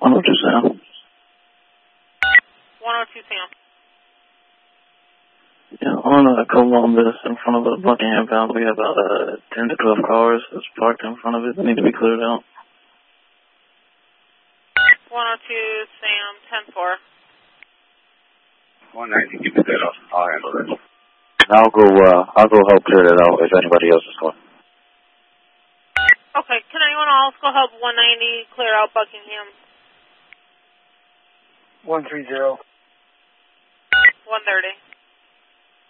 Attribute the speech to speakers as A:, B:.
A: 102 Sam.
B: 102 Sam.
A: Yeah, on Columbus in front of the Buckingham Palace, we have about 10 to 12 cars that's parked in front of it that need to be cleared out.
B: 102 Sam, 10-4.
C: 190, keep the dead off. I'll handle that.
D: I'll go help clear that out if anybody else is going.
B: Okay, can anyone else go help 190 clear out Buckingham?
E: 130.
B: 130.